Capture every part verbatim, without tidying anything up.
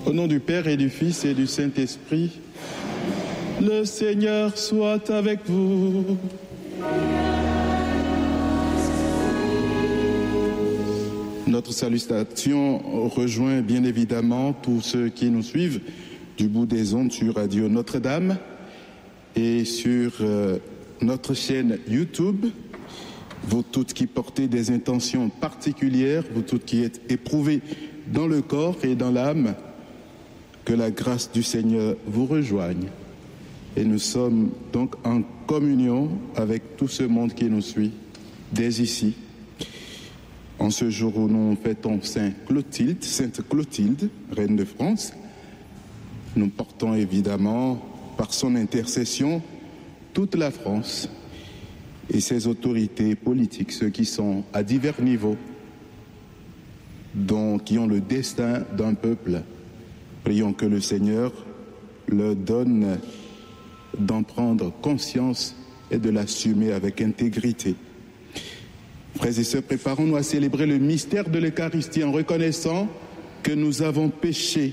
Au nom du Père et du Fils et du Saint-Esprit, le Seigneur soit avec vous. Notre salutation rejoint bien évidemment tous ceux qui nous suivent du bout des ondes sur Radio Notre-Dame et sur euh, notre chaîne YouTube. Vous toutes qui portez des intentions particulières, vous toutes qui êtes éprouvées dans le corps et dans l'âme, que la grâce du Seigneur vous rejoigne. Et nous sommes donc en communion avec tout ce monde qui nous suit dès ici. En ce jour où nous fêtons Saint Clotilde, Sainte Clotilde, reine de France, nous portons évidemment par son intercession toute la France et ses autorités politiques, ceux qui sont à divers niveaux, dont, qui ont le destin d'un peuple. Prions que le Seigneur leur donne d'en prendre conscience et de l'assumer avec intégrité. Frères et sœurs, préparons-nous à célébrer le mystère de l'Eucharistie en reconnaissant que nous avons péché.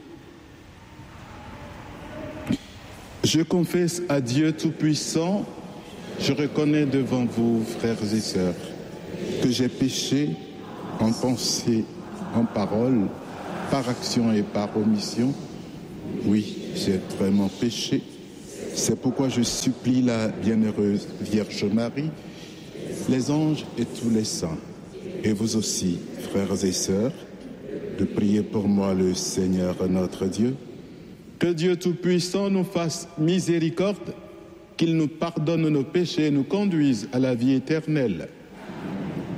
Je confesse à Dieu Tout-Puissant, je reconnais devant vous, frères et sœurs, que j'ai péché en pensée, en parole, par action et par omission. Oui, j'ai vraiment péché. C'est pourquoi je supplie la bienheureuse Vierge Marie, les anges et tous les saints, et vous aussi, frères et sœurs, de prier pour moi le Seigneur notre Dieu. Que Dieu Tout-Puissant nous fasse miséricorde, qu'il nous pardonne nos péchés et nous conduise à la vie éternelle.